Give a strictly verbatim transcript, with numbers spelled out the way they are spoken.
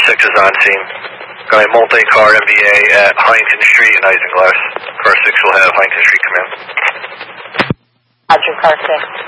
six is on scene. Got a multi-car M V A at Huntington Street and Isinglass. Car six will have Huntington Street come in. Roger, car six.